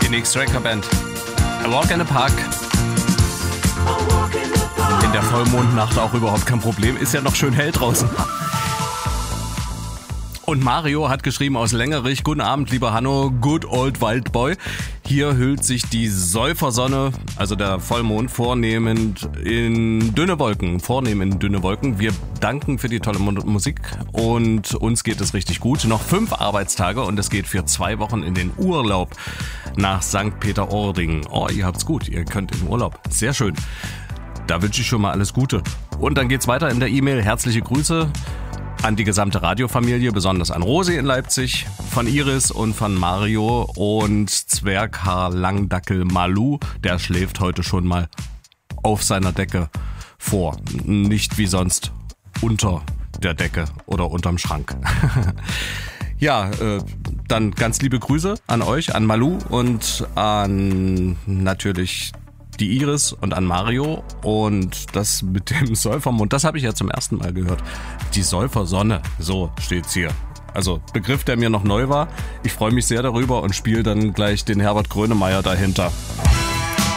Phoenix Tracker Band. A Walk in the Park. In der Vollmondnacht auch überhaupt kein Problem. Ist ja noch schön hell draußen. Und Mario hat geschrieben aus Längerich: Guten Abend, lieber Hanno, good old Waldboy. Hier hüllt sich die Säufersonne, also der Vollmond, vornehm in dünne Wolken. Wir danken für die tolle Musik und uns geht es richtig gut. Noch 5 Arbeitstage und es geht für 2 Wochen in den Urlaub nach St. Peter-Ording. Oh, ihr habt's gut, ihr könnt in Urlaub. Sehr schön. Da wünsche ich schon mal alles Gute. Und dann geht's weiter in der E-Mail. Herzliche Grüße an die gesamte Radiofamilie, besonders an Rosi in Leipzig, von Iris und von Mario und Zwerghaar Langdackel Malu, der schläft heute schon mal auf seiner Decke vor, nicht wie sonst unter der Decke oder unterm Schrank. Ja, dann ganz liebe Grüße an euch, an Malu und an natürlich die Iris und an Mario. Und das mit dem Säufermond, das habe ich ja zum ersten Mal gehört. Die Säufersonne, so steht's hier. Also Begriff, der mir noch neu war. Ich freue mich sehr darüber und spiele dann gleich den Herbert Grönemeyer dahinter.